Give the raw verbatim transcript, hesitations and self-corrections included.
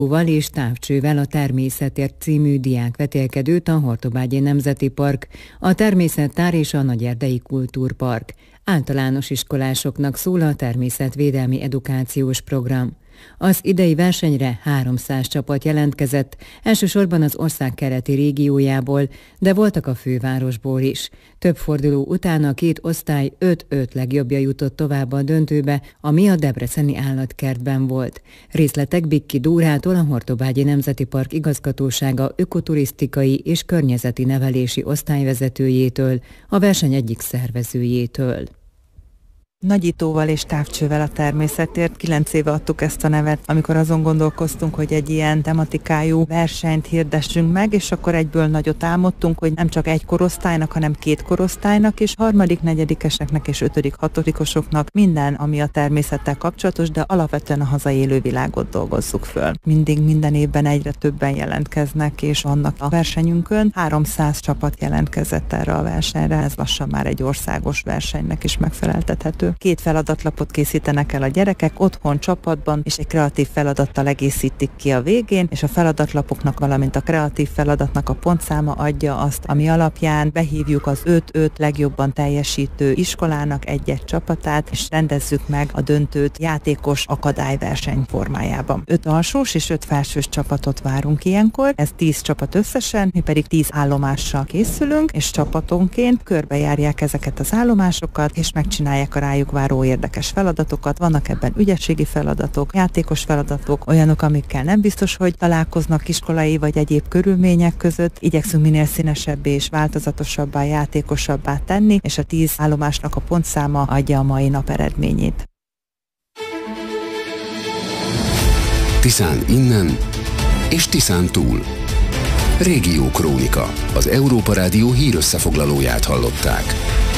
Val és távcsővel a Természetért című diákvetélkedőt a Hortobágyi Nemzeti Park, a Természettár és a Nagyerdei Kultúrpark. Általános iskolásoknak szól a természetvédelmi edukációs program. Az idei versenyre háromszáz csapat jelentkezett, elsősorban az ország keleti régiójából, de voltak a fővárosból is. Több forduló után a két osztály öt-öt legjobbja jutott tovább a döntőbe, ami a debreceni állatkertben volt. Részletek Bikki Dórától, a Hortobágyi Nemzeti Park igazgatósága ökoturisztikai és környezeti nevelési osztályvezetőjétől, a verseny egyik szervezőjétől. Nagyítóval és távcsővel a természetért. Kilenc éve adtuk ezt a nevet, amikor azon gondolkoztunk, hogy egy ilyen tematikájú versenyt hirdessünk meg, és akkor egyből nagyot álmodtunk, hogy nem csak egy korosztálynak, hanem két korosztálynak, és harmadik, negyedikeseknek és ötödik, hatodikosoknak minden, ami a természettel kapcsolatos, de alapvetően a hazai élővilágot dolgozzuk föl. Mindig minden évben egyre többen jelentkeznek, és vannak a versenyünkön. háromszáz csapat jelentkezett erre a versenyre, ez lassan már egy országos versenynek is megfeleltethető. Két feladatlapot készítenek el a gyerekek, otthon, csapatban, és egy kreatív feladattal egészítik ki a végén, és a feladatlapoknak, valamint a kreatív feladatnak a pontszáma adja azt, ami alapján behívjuk az öt-öt legjobban teljesítő iskolának egy-egy csapatát, és rendezzük meg a döntőt játékos akadályverseny formájában. Öt alsós és öt felsős csapatot várunk ilyenkor, ez tíz csapat összesen, mi pedig tíz állomással készülünk, és csapatonként körbejárják ezeket az állomásokat, és megcsinálják a rájuk váró érdekes feladatokat. Vannak ebben ügyességi feladatok, játékos feladatok, olyanok, amikkel nem biztos, hogy találkoznak iskolai vagy egyéb körülmények között. Igyekszünk minél színesebbé és változatosabbá, játékosabbá tenni, és a tíz állomásnak a pontszáma adja a mai nap eredményét. Tiszán innen és Tiszán túl. Régió Krónika, az Európa Rádió hírösszefoglalóját hallották.